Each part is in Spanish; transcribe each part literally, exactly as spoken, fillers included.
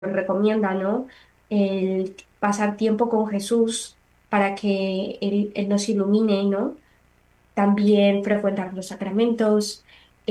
recomienda, ¿no? El pasar tiempo con Jesús para que Él, Él nos ilumine, ¿no? También frecuentar los sacramentos,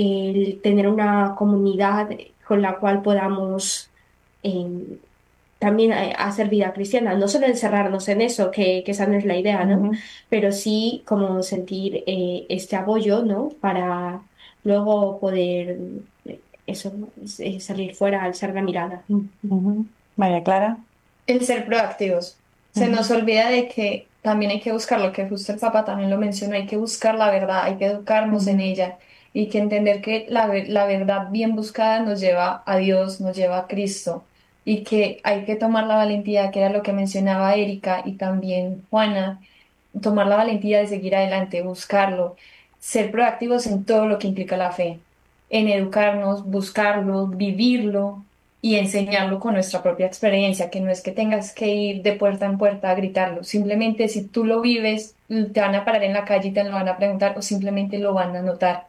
el tener una comunidad con la cual podamos eh, también eh, hacer vida cristiana, no solo encerrarnos en eso, que, que esa no es la idea, ¿no? Ujú, Pero sí como sentir eh, este apoyo, ¿no? Para luego poder, eh, eso, ¿no? Eh, salir fuera, alzar la mirada. ujú. María Clara. El ser proactivos. Se nos Ujú, olvida de que también hay que buscar lo que justo el Papa también lo mencionó, hay que buscar la verdad, hay que educarnos en ujú. ella y que entender que la, ve- la verdad bien buscada nos lleva a Dios, nos lleva a Cristo y que hay que tomar la valentía, que era lo que mencionaba Erika y también Juana, tomar la valentía de seguir adelante, buscarlo, ser proactivos en todo lo que implica la fe, en educarnos, buscarlo, vivirlo y enseñarlo con nuestra propia experiencia, que no es que tengas que ir de puerta en puerta a gritarlo, simplemente si tú lo vives, te van a parar en la calle y te lo van a preguntar o simplemente lo van a notar.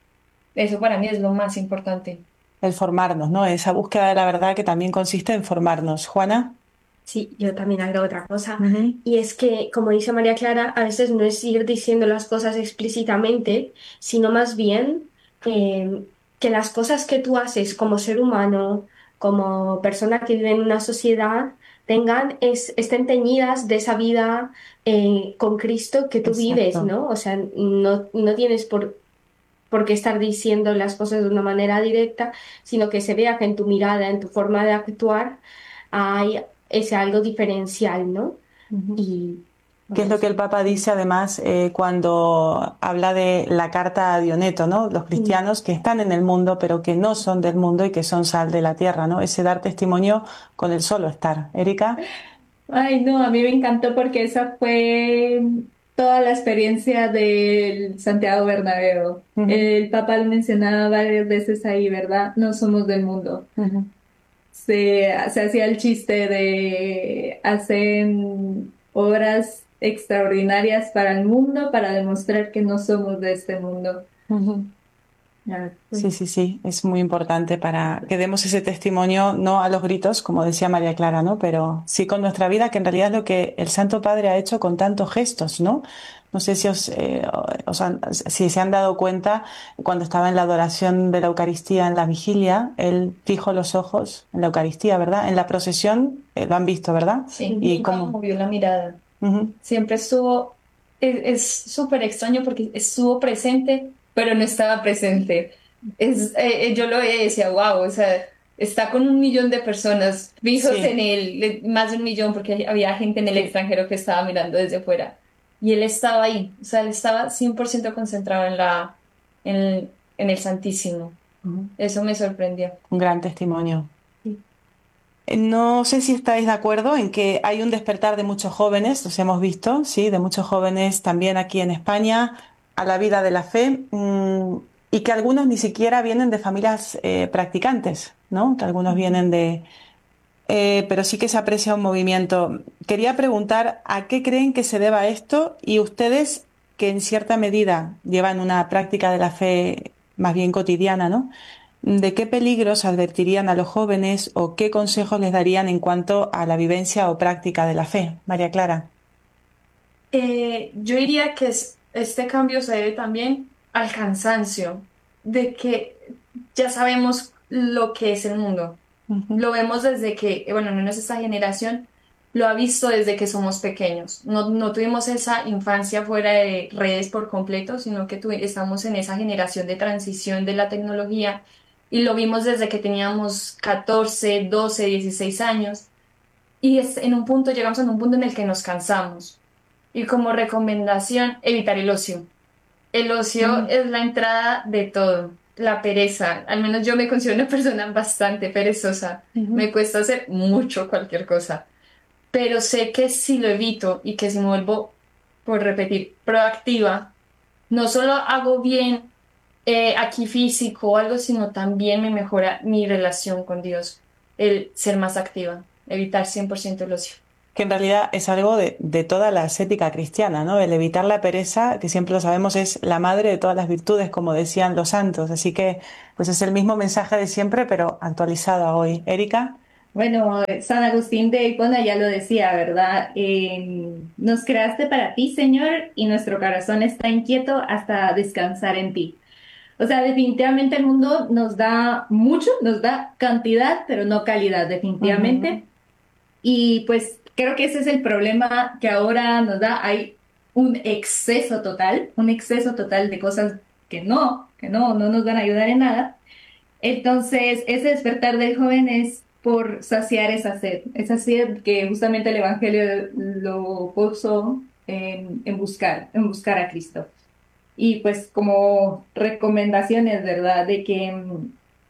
Eso para mí es lo más importante. El formarnos, ¿no? Esa búsqueda de la verdad que también consiste en formarnos. Juana. Sí, yo también agrego otra cosa, Ujú, y es que, como dice María Clara, a veces no es ir diciendo las cosas explícitamente, sino más bien eh, que las cosas que tú haces como ser humano, como persona que vive en una sociedad, tengan, es, estén teñidas de esa vida eh, con Cristo que tú vives, exacto. ¿no? O sea, no, no tienes por, por qué estar diciendo las cosas de una manera directa, sino que se vea que en tu mirada, en tu forma de actuar, hay ese algo diferencial, ¿no? Ujú. Y ¿Qué es bueno, lo que eso. el Papa dice además eh, cuando habla de la carta a Dioneto, ¿no? Los Mm. cristianos que están en el mundo, pero que no son del mundo y que son sal de la tierra, ¿no? Ese dar testimonio con el solo estar. Erika. Ay, no, a mí me encantó porque esa fue toda la experiencia del Santiago Bernabéu. Ujú, El Papa lo mencionaba varias veces ahí, ¿verdad? No somos del mundo. ujú. Se, se hacía el chiste de hacen obras extraordinarias para el mundo para demostrar que no somos de este mundo. Ujú. Ah, Sí, pues, sí, sí, es muy importante para que demos ese testimonio, no a los gritos, como decía María Clara, ¿no? Pero sí con nuestra vida, que en realidad es lo que el Santo Padre ha hecho con tantos gestos, ¿no? No sé si os, eh, os han- si se han dado cuenta, cuando estaba en la adoración de la Eucaristía en la vigilia, él fijo los ojos en la Eucaristía, ¿verdad? En la procesión, eh, lo han visto, ¿verdad? Sí, Ujú. Y nunca cómo. movió la mirada. Ujú. Siempre estuvo, es es súper extraño porque estuvo presente, pero no estaba presente. Es, eh, eh, yo lo veía y decía, wow, o sea, está con un millón de personas fijos Sí, en él, le- más de un millón, porque había gente en el sí. extranjero que estaba mirando desde fuera. Y él estaba ahí, o sea, él estaba cien por ciento concentrado en la, en, en el Santísimo. Ujú. Eso me sorprendió. Un gran testimonio. Sí. No sé si estáis de acuerdo en que hay un despertar de muchos jóvenes, los hemos visto, sí, de muchos jóvenes también aquí en España a la vida de la fe, mm, y que algunos ni siquiera vienen de familias eh, practicantes, ¿no? Que algunos vienen de, eh, pero sí que se aprecia un movimiento. Quería preguntar a qué creen que se deba esto y ustedes que en cierta medida llevan una práctica de la fe más bien cotidiana, ¿no? ¿De qué peligros advertirían a los jóvenes o qué consejos les darían en cuanto a la vivencia o práctica de la fe? María Clara. Eh, yo diría que es- este cambio se debe también al cansancio, de que ya sabemos lo que es el mundo. Ujú, Lo vemos desde que, eh, bueno, no es esta generación, lo ha visto desde que somos pequeños. No, no tuvimos esa infancia fuera de redes por completo, sino que tuvi- estamos en esa generación de transición de la tecnología y lo vimos desde que teníamos catorce doce dieciséis años y es, en un punto llegamos a un punto en el que nos cansamos. Y como recomendación, evitar el ocio. El ocio ujú, es la entrada de todo. La pereza. Al menos yo me considero una persona bastante perezosa. ujú. Me cuesta hacer mucho cualquier cosa. Pero sé que si lo evito y que si me vuelvo, por repetir, proactiva, no solo hago bien eh, aquí físico o algo, sino también me mejora mi relación con Dios. El ser más activa. Evitar cien por ciento el ocio. Que en realidad es algo de, de toda la ascética cristiana, ¿no? El evitar la pereza, que siempre lo sabemos es la madre de todas las virtudes, como decían los santos. Así que, pues es el mismo mensaje de siempre, pero actualizado a hoy. Erika. Bueno, San Agustín de Hipona ya lo decía, ¿verdad? Eh, nos creaste para ti, Señor, y nuestro corazón está inquieto hasta descansar en ti. O sea, definitivamente el mundo nos da mucho, nos da cantidad, pero no calidad, Ujú, definitivamente. Y pues creo que ese es el problema que ahora nos da. Hay un exceso total, un exceso total de cosas que no, que no, no nos van a ayudar en nada. Entonces, ese despertar del joven es por saciar esa sed, esa sed que justamente el Evangelio lo puso en, en buscar, en buscar a Cristo. Y pues como recomendaciones, ¿verdad? De que mm,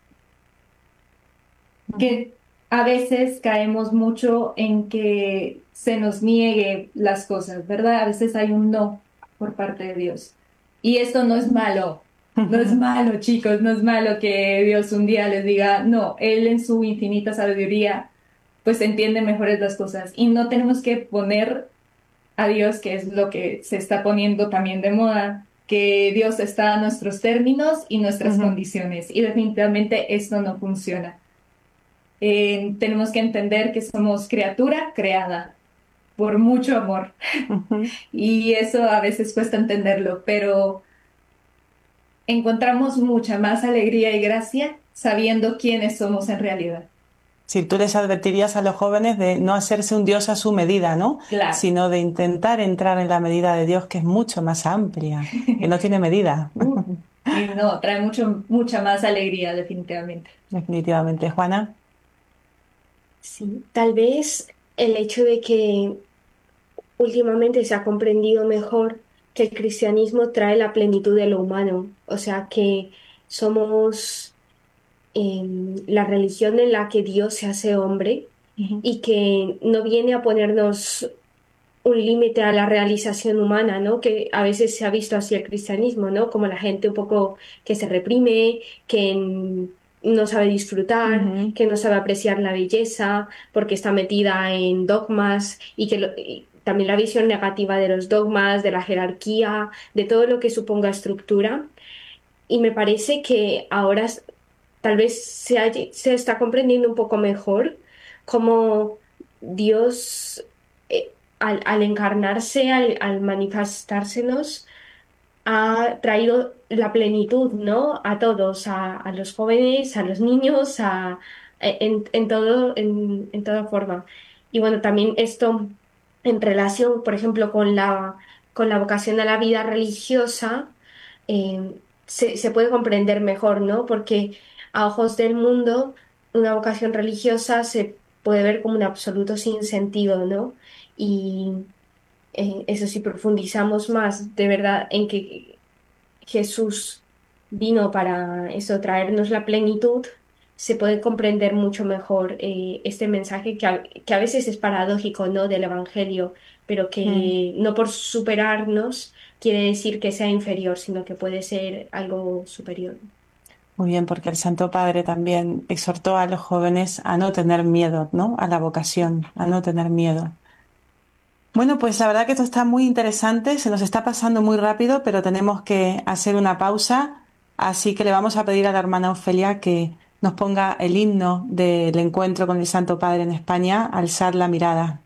ujú. que a veces caemos mucho en que se nos niegue las cosas, ¿verdad? A veces hay un no por parte de Dios. Y esto no es malo, no es malo, chicos, no es malo que Dios un día les diga, no, Él en su infinita sabiduría, pues entiende mejores las cosas. Y no tenemos que poner a Dios, que es lo que se está poniendo también de moda, que Dios está a nuestros términos y nuestras Ujú, condiciones. Y definitivamente esto no funciona. Eh, tenemos que entender que somos criatura creada por mucho amor ujú. y eso a veces cuesta entenderlo, pero encontramos mucha más alegría y gracia sabiendo quiénes somos en realidad. Si tú les advertirías a los jóvenes de no hacerse un Dios a su medida, ¿no? Claro. Sino de intentar entrar en la medida de Dios, que es mucho más amplia, que no tiene medida. Uh, y no, trae mucho, mucha más alegría definitivamente. Definitivamente, Juana. Sí, tal vez el hecho de que últimamente se ha comprendido mejor que el cristianismo trae la plenitud de lo humano, o sea que somos em, la religión en la que Dios se hace hombre Ujú, y que no viene a ponernos un límite a la realización humana, ¿no? Que a veces se ha visto así el cristianismo, ¿no? Como la gente un poco que se reprime, que mm, no sabe disfrutar, ujú, que no sabe apreciar la belleza, porque está metida en dogmas y que lo- y también la visión negativa de los dogmas, de la jerarquía, de todo lo que suponga estructura. Y me parece que ahora s- tal vez se, haya- se está comprendiendo un poco mejor cómo Dios, eh, al, al encarnarse, al, al manifestársenos, ha traído la plenitud, ¿no? A todos, a, a los jóvenes, a los niños, a, e, en, en todo, en, en toda forma. Y bueno, también esto en relación, por ejemplo, con la, con la vocación a la vida religiosa, eh, se, se puede comprender mejor, ¿no? Porque a ojos del mundo, una vocación religiosa se puede ver como un absoluto sinsentido, ¿no? Y eh, eso si profundizamos más de verdad en que Jesús vino para eso, traernos la plenitud, se puede comprender mucho mejor eh, este mensaje que a, que a veces es paradójico, ¿no? Del Evangelio, pero mm. que no por superarnos quiere decir que sea inferior, sino que puede ser algo superior. Muy bien, porque el Santo Padre también exhortó a los jóvenes a no tener miedo, ¿no? A la vocación, a no tener miedo. Bueno, pues la verdad que esto está muy interesante, se nos está pasando muy rápido, pero tenemos que hacer una pausa, así que le vamos a pedir a la hermana Ofelia que nos ponga el himno del encuentro con el Santo Padre en España, Alzar la mirada.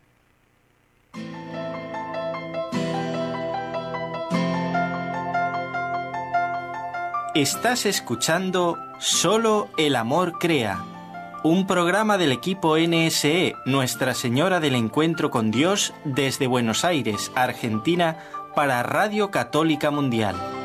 Estás escuchando Solo el amor crea, un programa del equipo N S E, Nuestra Señora del Encuentro con Dios, desde Buenos Aires, Argentina, para Radio Católica Mundial.